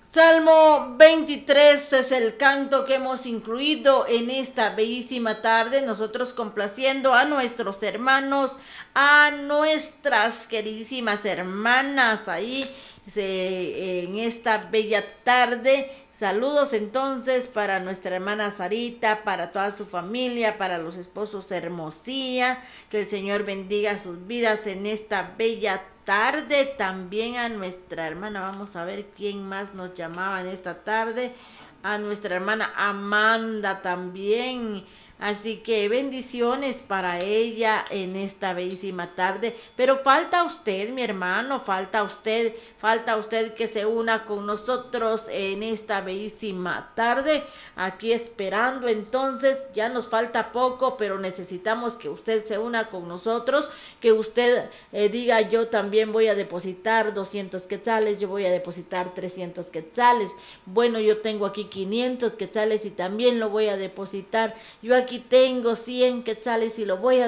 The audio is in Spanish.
Salmo 23 es el canto que hemos incluido en esta bellísima tarde, nosotros complaciendo a nuestros hermanos, a nuestras queridísimas hermanas ahí en esta bella tarde. Saludos entonces para nuestra hermana Sarita, para toda su familia, para los esposos Hermosía, que el Señor bendiga sus vidas en esta bella tarde. También a nuestra hermana, vamos a ver quién más nos llamaba en esta tarde, a nuestra hermana Amanda también. Así que bendiciones para ella en esta bellísima tarde. Pero falta usted, mi hermano, falta usted que se una con nosotros en esta bellísima tarde. Aquí esperando, entonces ya nos falta poco, pero necesitamos que usted se una con nosotros, que usted diga: yo también voy a depositar 200 quetzales, yo voy a depositar 300 quetzales. Bueno, yo tengo aquí 500 quetzales y también lo voy a depositar. Yo aquí tengo 100 quetzales y lo voy a